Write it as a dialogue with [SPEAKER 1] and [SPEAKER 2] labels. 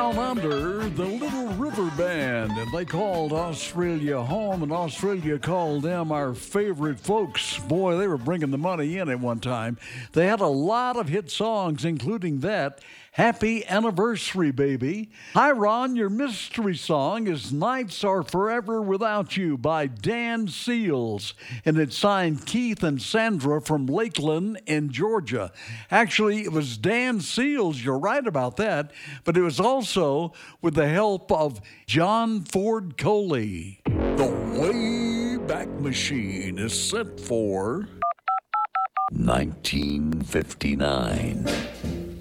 [SPEAKER 1] Down Under, the Little River Band, and they called Australia home, and Australia called them our favorite folks. Boy, they were bringing the money in at one time. They had a lot of hit songs, including that, Happy Anniversary, Baby. Hi, Ron, your mystery song is Nights Are Forever Without You by Dan Seals, and it signed Keith and Sandra from Lakeland in Georgia. Actually, it was Dan Seals, you're right about that, but it was also with the help of John Ford Coley. The Wayback Machine is set for 1959.